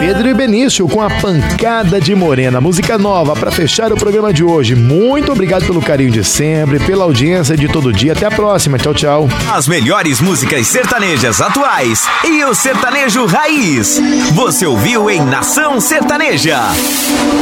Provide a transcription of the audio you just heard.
Pedro e Benício com a Pancada de Morena, música nova para fechar o programa de hoje. Muito obrigado pelo carinho de sempre, pela audiência de todo dia. Até a próxima. Tchau, tchau. As melhores músicas sertanejas atuais e o sertanejo raiz. Você ouviu em Nação Sertaneja.